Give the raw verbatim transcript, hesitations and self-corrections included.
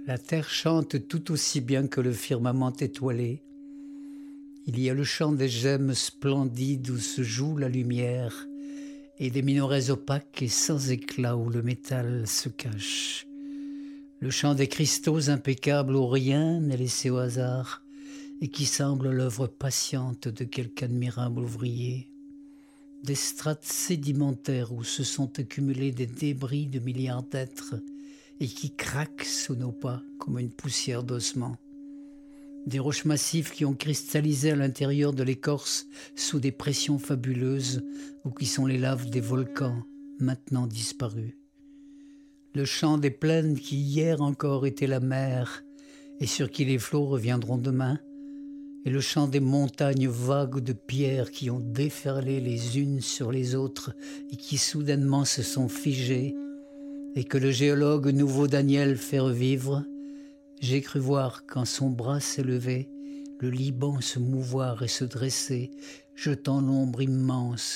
La terre chante tout aussi bien que le firmament étoilé. Il y a le chant des gemmes splendides où se joue la lumière, et des minorets opaques et sans éclat où le métal se cache. Le chant des cristaux impeccables où rien n'est laissé au hasard, et qui semble l'œuvre patiente de quelque admirable ouvrier. Des strates sédimentaires où se sont accumulés des débris de milliards d'êtres, et qui craquent sous nos pas comme une poussière d'ossements. Des roches massives qui ont cristallisé à l'intérieur de l'écorce sous des pressions fabuleuses ou qui sont les laves des volcans maintenant disparus. Le chant des plaines qui hier encore étaient la mer et sur qui les flots reviendront demain, et le chant des montagnes vagues de pierres qui ont déferlé les unes sur les autres et qui soudainement se sont figées, et que le géologue nouveau Daniel fait revivre, j'ai cru voir quand son bras s'est levé, le Liban se mouvoir et se dresser, jetant l'ombre immense